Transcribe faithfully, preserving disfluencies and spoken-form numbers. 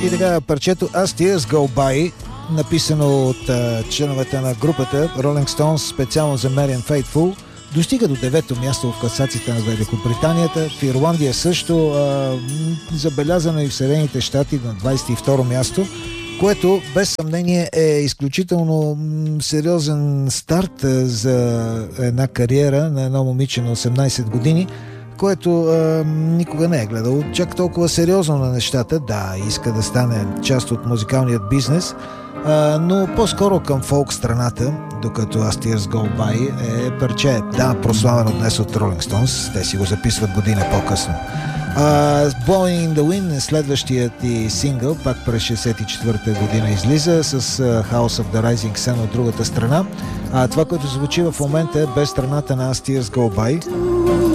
И така, парчето As Tears Go By, написано от а, членовете на групата Rolling Stones специално за Marianne Faithfull, достига до девето място в класациите на Великобританията. В Ирландия също, а, забелязано и в Съединените щати на двадесет и второ място, което без съмнение е изключително сериозен старт за една кариера на едно момиче на осемнадесет години, което а, никога не е гледал чак толкова сериозно на нещата. Да, иска да стане част от музикалният бизнес, а, но по-скоро към фолк страната, докато As Tears Go By е парче, да, прославено днес от Rolling Stones. Те си го записват година по-късно. Uh, Blowing in the Wind е следващият и сингъл, пак през шейсет и четвърта година излиза с uh, House of the Rising Sun от другата страна. Uh, това, което звучи в момента е без страната на As Tears Go By.